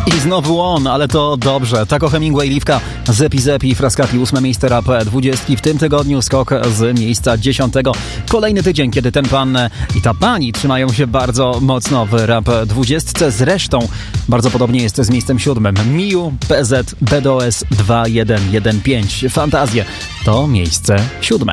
I znowu on, ale to dobrze. Taco Hemingway, Liwka, Zepi Zepi, Frascati, 8 miejsce rap 20. W tym tygodniu skok z miejsca 10. Kolejny tydzień, kiedy ten pan i ta pani trzymają się bardzo mocno w rap 20. Zresztą bardzo podobnie jest z miejscem 7. Miu, PZ, BDOS 2115. Fantazje to miejsce 7.